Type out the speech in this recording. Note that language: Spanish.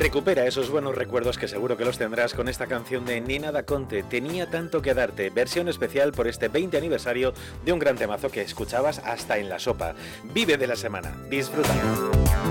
Recupera esos buenos recuerdos que seguro que los tendrás con esta canción de Nina Da Conte, Tenía tanto que darte, versión especial por este 20 aniversario de un gran temazo que escuchabas hasta en la sopa. Vive de la semana, disfruta.